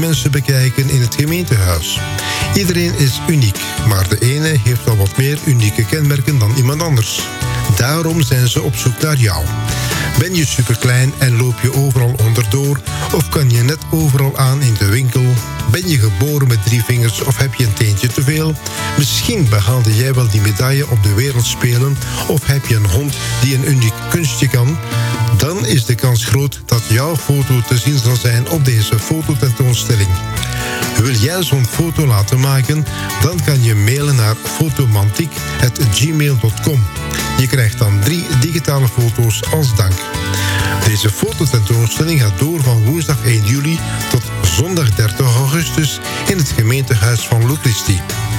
mensen bekijken in het gemeentehuis. Iedereen is uniek, maar de ene heeft wel wat meer unieke kenmerken dan iemand anders. Daarom zijn ze op zoek naar jou. Ben je superklein en loop je overal onderdoor? Of kan je net overal aan in de winkel? Ben je geboren met 3 vingers of heb je een teentje te veel? Misschien behaalde jij wel die medaille op de wereldspelen. Of heb je een hond die een uniek kunstje kan? Dan is de kans groot dat jouw foto te zien zal zijn op deze fototentoonstelling. Wil jij zo'n foto laten maken? Dan kan je mailen naar fotomantiek@gmail.com. Je krijgt dan 3 digitale foto's als dank. Deze fototentoonstelling gaat door van woensdag 1 juli tot zondag 30 augustus in het gemeentehuis van Locristi.